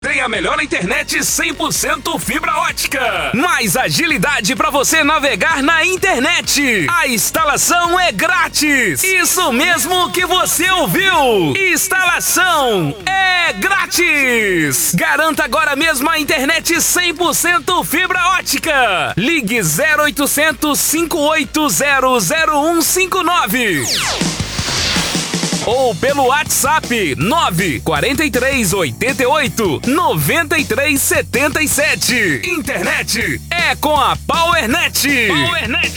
tem a melhor internet 100% fibra ótica. Mais agilidade para você navegar na internet. A instalação é grátis. Isso mesmo que você ouviu. Instalação é grátis. Garanta agora mesmo a internet 100% fibra ótica. Ligue 0800 580 0159. Ou pelo WhatsApp 943 88 93 77. Internet é com a PowerNet. PowerNet.